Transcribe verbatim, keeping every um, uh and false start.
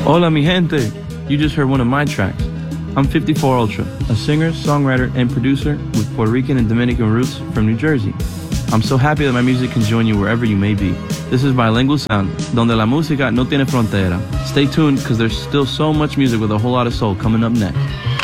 Hola mi gente, you just heard one of my tracks. I'm fifty-four Ultra, a singer, songwriter, and producer with Puerto Rican and Dominican roots from New Jersey. I'm so happy that my music can join you wherever you may be. This is Bilingual Sound, donde la música no tiene frontera. Stay tuned, because there's still so much music with a whole lot of soul coming up next.